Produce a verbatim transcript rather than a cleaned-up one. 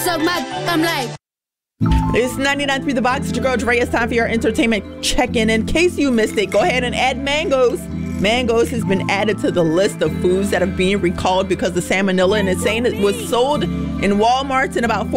suck my I'm like. It's ninety-nine point three The Box. It's your girl Dre. It's time for your entertainment check-in. In case you missed it, go ahead and add mangoes. Mangoes has been added to the list of foods that are being recalled because of salmonella, and it's saying it was sold in Walmarts in about